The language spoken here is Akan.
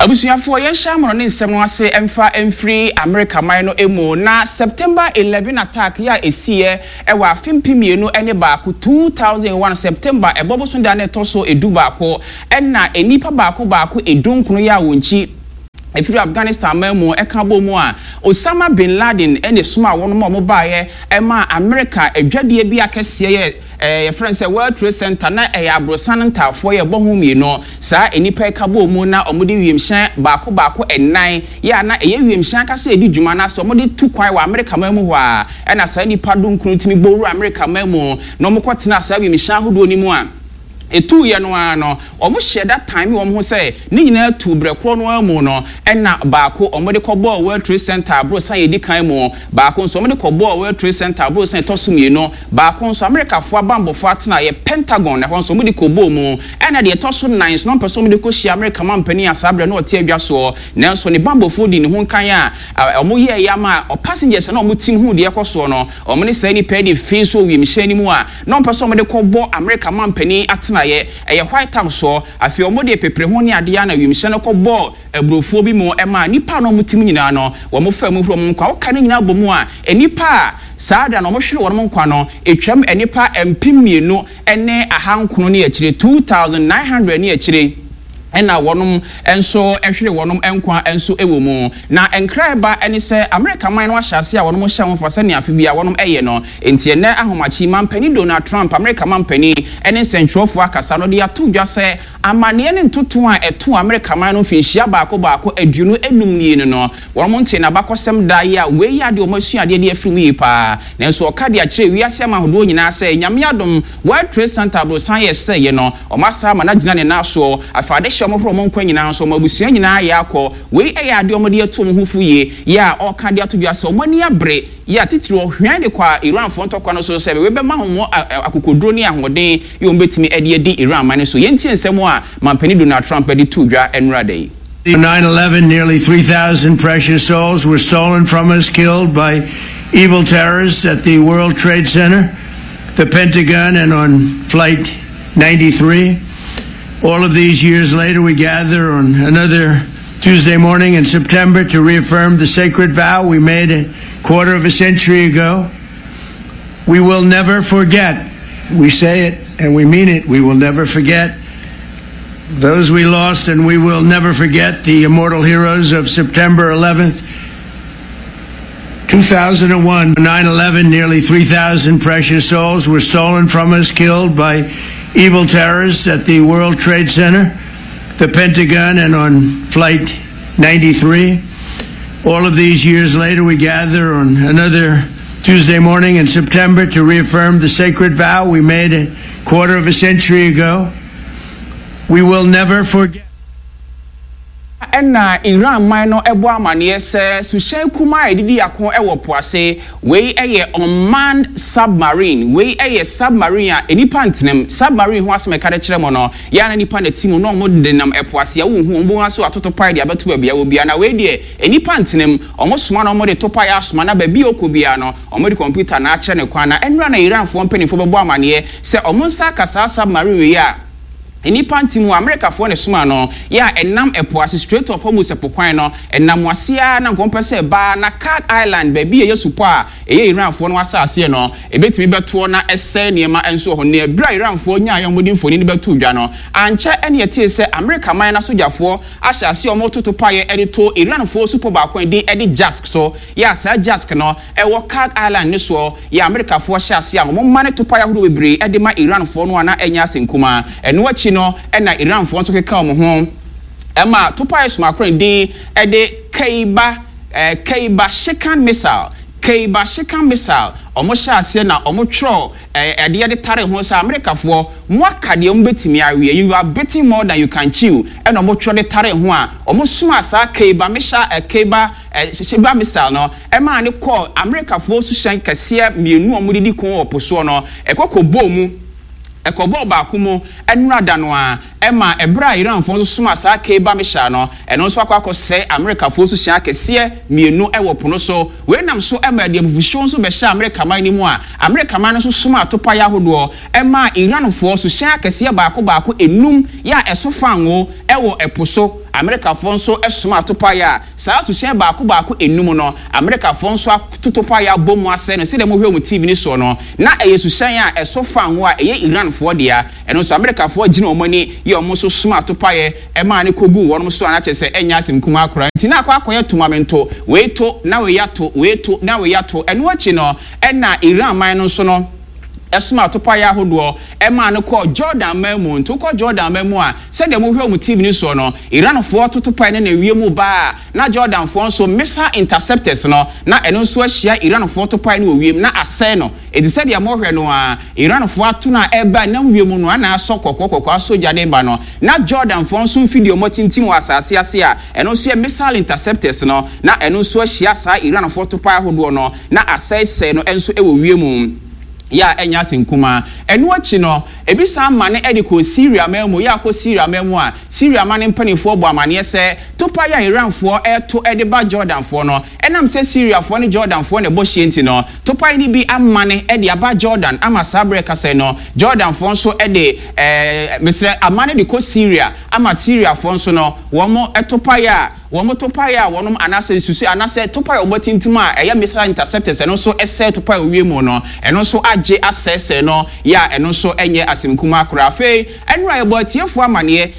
Abusuafo yen shamro ne nsem no ase emfa emfiri America man no emu na September 11 attack ya esiye ewa afempimienu ene baako 2001 September ebobo so da na toso edu baako enna enipa baako edunkunu ya wonchi efiri Afghanistan memu eka bomu a Osama bin Laden ene suma wono mo baaye ema America adwade bi akese ye friends World Trade Center na abrosan ntafo ye bohumie no sa enipa eka bomu na omudi wiemhyan baako enan ya na wiemhyan kase edi dwuma na so omudi tu kwan wa America memu ho a ena sa enipa dunkunu timi boru America memu no mokotena sa wiemhyan hodo ni mu a etu ye no ano omo share that time wo mo say ni nyina tu brekro no amu no ena baako omo de kobo World Trade Center bro san ye di kan mu baako so omo de kobo World Trade Center bro san tosumie no baako so America fo abambofo atena ye Pentagon na ho so omo de kobo mu ena de toso 9 no person omo de ko share America mampani asabre na ote adwa so na so ne bambofo di ne ho kan a omo ye ya ma passengers na omo tim hu de ekoso no omo ne sai ni pedi face so wi mhye ni mu a no person omo de kobo America mampani atena ye White House so afi omode pepre ho ne ade ya na wimhye no kɔbɔ abrofo bi mu ema nipa no mutim nyina no wo mo fa mu hro mo nkwa wo ka ne nyina bomu a enipa saada no mo hwere wo mo nkwa no etwam enipa empimienu ene ahankono ne akire 2900 ne akire ena wonum enso ehwere wonum enkwa enso ewomu na enkraiba eni se America man no ahyase a wonum hye won fose ne afi bia wonum eye no entie ne ahomachi mampani Donald Trump America mampani eni sentrofo akasa no de ato dwa se amane ne ntoto a eto America man no finhia baako aduonu enum nie no wonum ntie na bakosem da ya we ya de omasuade de afiri mu yipa na enso okade a kire wiase amahodo nyina se nyame adom World Trade Center bro san ye se ye no omasa ma na gina ne na so afade mo from mon kwanyina so mabusua nyina ya akọ we eya ade omode atom hufuye ya oka de ato biase omani abre ya titiri ohwan de kwa Iran fo ntokwa no so sebe we be ma ho akokodro ni ahoden ye ombetimi ede di Iran man so yenti ensem a mampani Donald Trump de to dwa enrade. 9/11, nearly 3,000 precious souls were stolen from us, killed by evil terrorists at the World Trade Center, the Pentagon, and on Flight 93. All of these years later, we gather on another Tuesday morning in September to reaffirm the sacred vow we made a quarter of a century ago. We will never forget. We say it and we mean it. We will never forget those we lost, and we will never forget the immortal heroes of September 11th, 2001. 9/11, nearly 3,000 precious souls were stolen from us, killed by evil terrorists at the World Trade Center, the Pentagon, and on Flight 93. All of these years later, we gather on another Tuesday morning in September to reaffirm the sacred vow we made a quarter of a century ago. We will never forget. Ena Iran man no ebo amane se sushen kuma edidi akon ewo poase we eye unmanned submarine we eye submarine a enipa ntinem submarine ho aseme ka de kire mo no ya na nipa na timo no mo de nam epoase ya wo hu ombo aso atoto pai de abeto ba bia wo bia na we de enipa ntinem omo soma no mo de topa ya soma na ba bia okobia no omo de computer na ache ne kwana enra na Iran fo mpanifo bebo amane se omo nsa kasa submarine we ya enipa ntimu America fo ne soma no ya enam epoase Strait of Hormuz epokwan no enam wasia na nkompese ba na Kag Island ba bi ye supo a eye Iran fo no asase no ebetimi beto na ese niema enso ho ne bra Iran fo nya ayomodi mfoni ne beto dwa no anche ene yete se America man na sojafo ahyase omo totopa ye edito Iran fo supo ba kwan din edi Jask so ya sa Jask no ewo Kag Island ne so ya America fo hyase a omo mane topa ya horo bebre edi ma Iran fo no ana enya senkuma eno achi no ena Iran fo nso keka omo ho ema topa isma kran di ede Kaiba Shikan missile omo hyase na omo tro ede de tare ho sa America fo mo akade omo betimi awie you are betting more than you can chew ena omo tro de tare ho a omo suma sa Kaiba missile no ema ne call America fo su hyan kase mienu omo didi kon oposo no ekokobɔ mu ekobo baako mu enrada no a ema ebra Iran fo so suma sa Kaiba missile no eno so akose America fo so hyan kase mienu ewo pono so we nam so ema de abufuhyo so be hya America man ni mu a America man so suma atopa ya hodo ema Iran fo so hyan kase baako enum ya eso fanwo ewo eposo America fonso esoma atopaya saa suhyen baako enum no America fonso atopaya bomu ase no se dem hwe mu TV ni so no na eyesuhyen a eso fa ho a eye Iran fo dia eno so America fo gina omani ye omo so soma atopaye e ma ne kogu wonom so ana chese enya asemkuma akora nti na akwa tumamento weito na we yato weito na we yato eno achi no na Iran man no so no esuma atopaya hodo e ma ne ko Jordan mamu nto ko Jordan mamu a se dem hwe mu TV ni so no Iran fo atopaya na wie mu ba na Jordan fo so missile interceptors no na eno so ahia Iran fo atopaya na wie mu na ase no edi se dia mo hwe no a Iran fo atu na eba na wie mu no ana aso kokokoko asoja de ba no na Jordan fo so video mo tintim wa asase ase a eno so missile interceptors no na eno so ahia sa Iran fo atopaya hodo no na asese no enso e wo wie mu ya enya senkuma enu achi no ebisa mane ediko Syria memu ya ko Syria memu a Syria mane mpanifo bo amane se topa ya Iranfo eto edeba Jordanfo no enam se Syriafo ne Jordanfo ne bo hienti no topa ni bi amane ede aba Jordan ama sabre kase no Jordanfo so ede mesre amane de ko Syria ama Syriafo so no womo etopa ya womo topa ya wonom anase susu anase topa ya omotintima eya missile interceptors eno so ese topa owie mu no eno so age asese no ya eno so enye asemkuma akora fe enura ebo tiefo amane